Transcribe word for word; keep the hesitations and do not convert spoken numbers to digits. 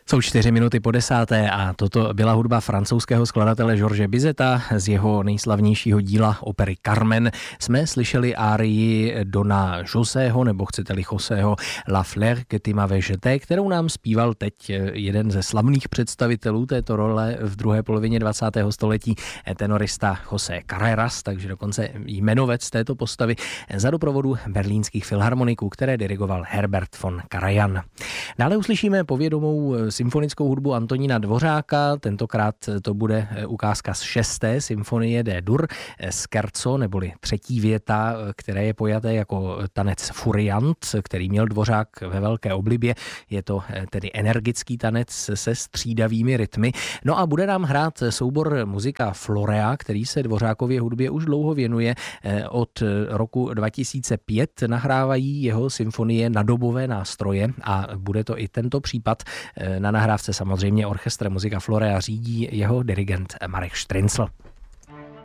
Jsou čtyři minuty po desáté a toto byla hudba francouzského skladatele George Bizeta. Z jeho nejslavnějšího díla opery Carmen jsme slyšeli árii Dona Josého, nebo chcete-li Josého, La Fleur que tu m'avais jetée, kterou nám zpíval teď jeden ze slavných představitelů této role v druhé polovině dvacátého století, tenorista José Carreras, takže dokonce jmenovec této postavy, za doprovodu berlínských filharmoniků, které dirigoval Herbert von Karajan. Dále uslyšíme povědomou symfonickou hudbu Antonína Dvořáka, tentokrát to bude ukázka z šesté symfonie D-dur, scherzo, neboli třetí věta, které je pojaté jako tanec furiant, který měl Dvořák ve velké oblibě. Je to tedy energický tanec se střídavými rytmy. No a bude nám hrát soubor muzika Florea, který se Dvořákově hudbě už dlouho věnuje. Od roku dva tisíce pět nahrávají jeho symfonie na dobové nástroje a bude to i tento případ. Na nahrávce samozřejmě orchestr muzika Florea řídí jeho dirigent Marek Štryncl.